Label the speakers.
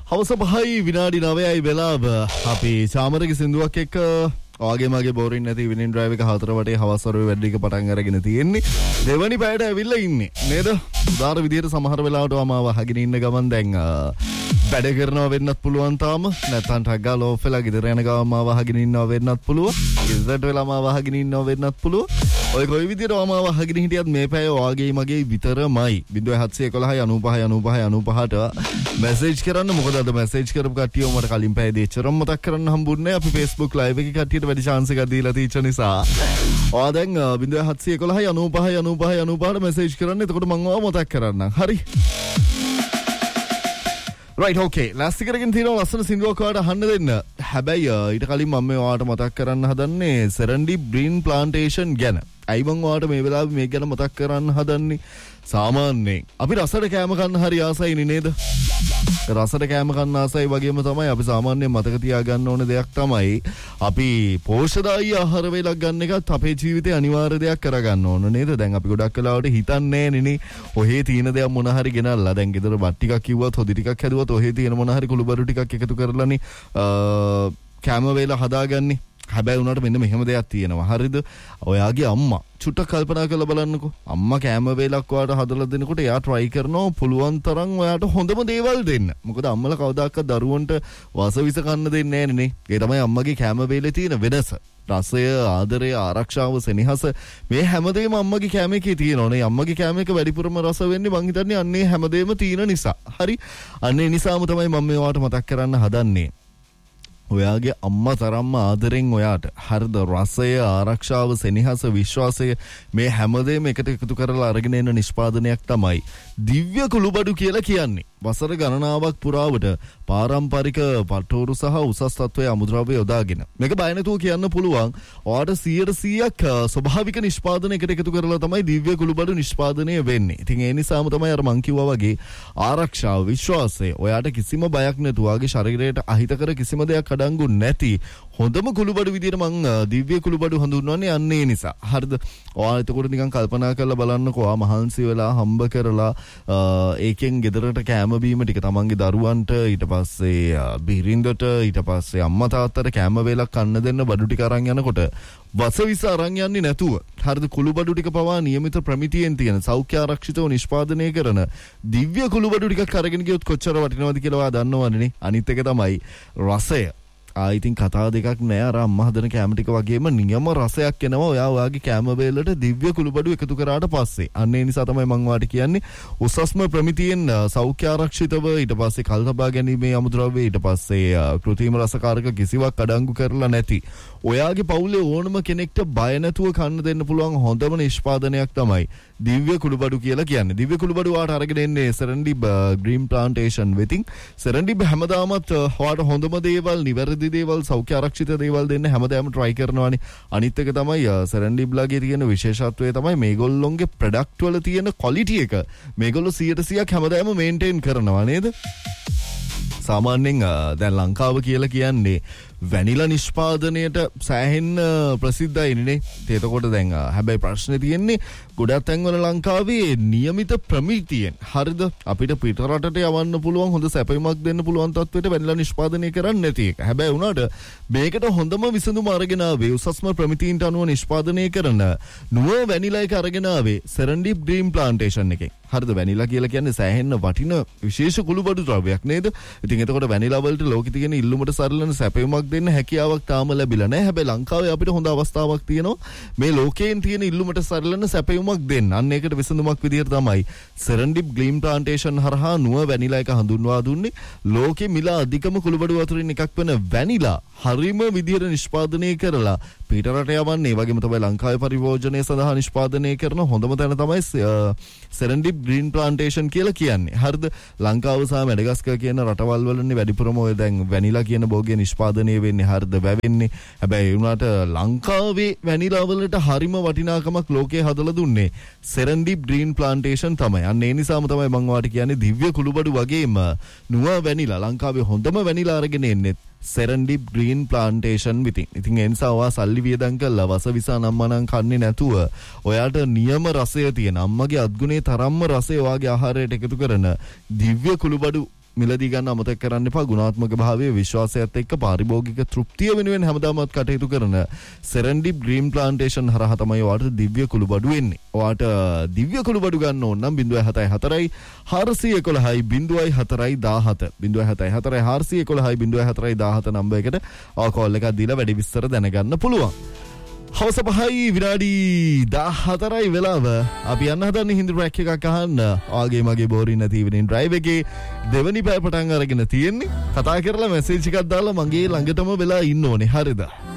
Speaker 1: හවස 5:09යි වෙලාව. අපි චාමරගේ සින්දුවක් එක්ක ආගේ මගේ බෝරින් නැති විනින් ඩ්‍රයිව් එක 4 වටේ හවස් වරුවේ වැඩ එක පටන් අරගෙන තියෙන්නේ. දෙවනි පැයට ඇවිල්ලා ඉන්නේ. නේද? උදාර විදියට සමහර වෙලාවට වමාව අහගෙන ඉන්න ගමන් දැන් වැඩ කරනවා වෙන්නත් පුළුවන් තාම. නැත්නම් ටක් ගාලා ඕෆ් වෙලා ගෙදර යන ගමන් මාව අහගෙන ඉන්නවා වෙන්නත් පුළුවන්. ගෙදරට වෙලා මාව අහගෙන ඉන්නවා වෙන්නත් පුළුවන්. ඔය කොයි විදියට වමාව අහගෙන හිටියත් මේ පැය ආගේ මගේ විතරමයි. 0711 95 95ට මැසේජ් කරන්න. මොකද අද මැසේජ් කරපු කට්ටියව මට කලින් පැයදී එච්චරම මතක් කරන්න හම්බුන්නේ නැහැ. අපි Facebook live එකේ කට්ටියට වැඩි chance එකක් දීලා තියෙච්ච නිසා. ඔයා දැන් 0711 95 95ට මැසේජ් කරන්න. එතකොට මම ඔයාව මතක් කරන්නම්. හරි. right okay. last එකකින් තියෙනවා ලස්සන සින්දුවක් ඔයාලට අහන්න දෙන්න. හැබැයි ඊට කලින් මම ඔයාලට මතක් කරන්න හදන්නේ Serendip Green Plantation ගැන. ඇයි මම ඔයාලට මේ වෙලාවේ මේක ගැන මතක් කරන්න හදන්නේ? සාමාන්‍යයෙන් අපි රසට කෑම කන්න හරි ආසයිනේ නේද? රසට කෑම කන්න ආසයි වගේම තමයි අපි සාමාන්‍යයෙන් මතක තියාගන්න ඕන දෙයක් තමයි අපි පෝෂ්‍යදායී ආහාර වේලක් ගන්න එකත් අපේ ජීවිතේ අනිවාර්ය දෙයක් කරගන්න ඕන නේද? දැන් අපි ගොඩක් වෙලාවට හිතන්නේ නේ ඔහේ තියෙන දේක් මොන හරි ගෙනල්ලා දැන් ගෙදර බත් ටිකක් කිව්වත් හොදි ටිකක් හැදුවත් ඔහේ තියෙන මොන හරි කුළුබඩු ටිකක් එකතු කරලානේ කෑම වේල හදාගන්නේ. හැබැයි උනාට මෙන්න මෙහෙම දෙයක් තියෙනවා. හරිද? ඔයාගේ අම්මා චුට්ටක් කල්පනා කරලා බලන්නකෝ. අම්මා කෑම වේලක් ඔයාට හදලා දෙනකොට එයා try කරනවා පුළුවන් තරම් ඔයාට හොඳම දේවල් දෙන්න. මොකද අම්මලා කවදාකවත් දරුවන්ට වසවිස කන්න දෙන්නේ නැහැ නේ. ඒ තමයි අම්මගේ කෑම වේලේ තියෙන වෙනස. රසය, ආදරය, ආරක්ෂාව, සෙනෙහස මේ හැමදේම අම්මගේ කෑම එකේ තියෙනවනේ. අම්මගේ කෑම එක වැඩිපුරම රස වෙන්නේ මං හිතන්නේ අන්නේ හැමදේම තියෙන නිසා. හරි? අන්නේ නිසාම තමයි මම මේවට මතක් කරන්න හදන්නේ. ඔයාගේ අම්මා තරම්ම ආදරෙන් ඔයාට හරිද රසය, ආරක්ෂාව, සෙනෙහස, විශ්වාසය මේ හැමදේම එකට එකතු කරලා අරගෙන එන නිෂ්පාදනයක් තමයි දිව්‍ය කුළුබඩු කියලා කියන්නේ. වසර ගණනාවක් පුරාවට පාරම්පරික පටෝරු සහ උසස් තත්වයේ අමුද්‍රව්‍ය යොදාගෙන. මේක බය නැතුව කියන්න පුළුවන්. ඔයාට 100%ක් ස්වභාවික නිෂ්පාදනයකට එකතු කරලා තමයි දිව්‍ය කුළුබඩු නිෂ්පාදනය වෙන්නේ. ඉතින් ඒ නිසාම තමයි අර මං කිව්වා වගේ ආරක්ෂාව, විශ්වාසය ඔයාට කිසිම බයක් නැතුව ඔයාගේ ශරීරයට අහිතකර කිසිම දෙයක් අඩංගු නැති හොඳම කුළුබඩු විදියට මං දිව්‍ය කුළුබඩු හඳුන්වන්නේ අන්නේ නිසා. හරිද? ඔයා එතකොට නිකන් කල්පනා කරලා බලන්නකෝ. ඔයා මහන්සි වෙලා හම්බ කරලා ඒකෙන් ගෙදරට කෑම බීම ටික තමන්ගේ දරුවන්ට ඊට පස්සේ බිරිඳට ඊට පස්සේ අම්මා තාත්තට කෑම වේලක් කන්න දෙන්න බඩු ටික අරන් යනකොට වසවිස අරන් යන්නේ නැතුව හරිද කුළුබඩු ටික පවා නියමිත ප්‍රමිතියෙන් තියෙන සෞඛ්‍ය ආරක්ෂිතව නිෂ්පාදනය කරන දිව්‍ය කුළුබඩු ටිකක් අරගෙන ගියොත් කොච්චර වටිනවද කියලා ඔයා දන්නවනේ. අනිත් එක තමයි රසය. ඉතින් කතා දෙකක් නෑ. අර අම්මා හදන කෑම ටික වගේම නියම රසයක් එනවා ඔයා ඔයාගේ කෑම වේලට දිව්‍ය කුළුබඩු එකතු කරාට පස්සේ. අන්න ඒ නිසා තමයි මම ඔයාලට කියන්නේ උසස්ම ප්‍රමිතියෙන් සෞඛ්‍ය ආරක්ෂිතව ඊට පස්සේ කල්තබා ගැනීමේ අමුද්‍රව්‍ය ඊට පස්සේ කෘත්‍රිම රසකාරක කිසිවක් අඩංගු කරලා නැති ඔයාගේ පවුලේ ඕනම කෙනෙක්ට බය නැතුව කන්න දෙන්න පුළුවන් හොඳම නිෂ්පාදනයක් තමයි දිව්‍ය කුළුබඩු කියලා කියන්නේ. දිව්‍ය කුළුබඩු වාට අරගෙන එන්නේ Serendip Green Plantation වෙතින්. Serendip හැමදාමත් ඔයාට හොඳම දේවල්, නිවැරදි දේවල්, සෞඛ්‍ය ආරක්ෂිත දේවල් දෙන්න හැමදාම try කරනවානේ. අනිත් එක තමයි Serendip ලාගේ තියෙන විශේෂත්වය තමයි මේගොල්ලොන්ගේ ප්‍රොඩක්ට් වල තියෙන quality එක. මේගොල්ලෝ 100%ක් හැමදාම maintain කරනවා නේද? සාමාන්‍යයෙන් දැන් ලංකාව කියලා කියන්නේ වැනිලා නිෂ්පාදනයට සෑහෙන්න ප්‍රසිද්ධයි නේ. එතකොට දැන් හැබැයි ප්‍රශ්නේ තියෙන්නේ ගොඩක් තැන්වල ලංකාවේ નિયમિત ප්‍රමිතියෙන් හරිද අපිට පිට රටට යවන්න පුළුවන් හොඳ සැපයීමක් දෙන්න පුළුවන් තත්ත්වයට වැනිලා නිෂ්පාදනය කරන්න නැති එක. හැබැයි උනාට මේකට හොඳම විසඳුම අරගෙන ආවේ උසස්ම ප්‍රමිතීන්ට අනුව නිෂ්පාදනය කරන නුව වැනිලා එක අරගෙන ආවේ Serendip Green Plantation එකෙන්. හරිද? වැනිලා කියලා කියන්නේ සෑහෙන්න වටින විශේෂ කුළුබඩු ද්‍රව්‍යයක් නේද? ඉතින් එතකොට වැනිලා වලට ලෝකෙ තියෙන ඉල්ලුමට සරලන සැපයීමක් දෙන්න හැකියාවක් තාම ලැබිලා නැහැ. හැබැයි ලංකාවේ අපිට හොඳ අවස්ථාවක් තියෙනවා මේ ලෝකයෙන් තියෙන ඉල්ලුමට සරලන සැපයීමක් දෙන්න. අන්න ඒකට විසඳුමක් විදියට තමයි Serendip Green Plantation හරහා නුව වැනිලා එක හඳුන්වා දුන්නේ. ලෝකෙ මිල අධිකම කුළුබඩු වතුරින් එකක් වෙන වැනිලා හරිම විදියට නිෂ්පාදනය කරලා පිටරට යවන්නේ. ඒ වගේම තමයි ලංකාවේ පරිභෝජනය සඳහා නිෂ්පාදනය කරන හොඳම තැන තමයි Serendip Green Plantation කියලා කියන්නේ. හරිද? ලංකාව සහ මැඩගස්කර් කියන රටවල් වලනේ වැඩිපුරම ඔය දැන් වැනිලා කියන භෝගය නිෂ්පාදනය වෙන්නේ. හරිද? වැවෙන්නේ. හැබැයි ඒ වුණාට ලංකාවේ වැනිලා වලට හරිම වටිනාකමක් ලෝකේ හදලා දුන්නේ Serendip Green Plantation තමයි. අන්න ඒ නිසාම තමයි මම ඔයාලට කියන්නේ දිව්‍ය කුළුබඩු වගේම නුව වැනිලා ලංකාවේ හොඳම වැනිලා අරගෙන එන්නේ Serendip Green Plantation විතින්. ඉතින් ඒ නිසා ඔයා සල්ලි වියදම් කරලා වසවිසා නම්මනම් කන්නේ නැතුව ඔයාට නියම රසය තියෙන අම්මගේ අත්ගුණේ තරම්ම රසය ඔයාගේ ආහාරයට එකතු කරන දිව්‍ය කුළුබඩු මිලදී ගන්න අමතක කරන්න එපා. ගුණාත්මක භාවයේ විශ්වාසයත් එක්ක පාරිභෝගික තෘප්තිය වෙනුවෙන් හැමදාමත් කටයුතු කරන සෙරන්ඩිප් ග්‍රීන් ප්ලාන්ටේෂන් හරහා තමයි ඔයාලට දිව්‍ය කුළුබඩු වෙන්නේ. ඔයාලට දිව්‍ය කුළුබඩු ගන්න ඕන නම් 074 411 0417 074 411 0417 නම්බර් එකට කෝල් එකක් දීලා වැඩි විස්තර දැනගන්න පුළුවන්. හවස 5යි විනාඩි 14යි වෙලාව. අපි යන්න හදන්නේ හින්දි ට්‍රැක් එකක් අහන්න. ආගේ මගේ බෝරින් නැති ඉවනින් ඩ්‍රයිව් එකේ දෙවනි පැය පටන් අරගෙන තියෙන්නේ. කතා කරලා මැසේජ් එකක් දාලා මගේ ළඟටම වෙලා ඉන්න ඕනේ. හරිද?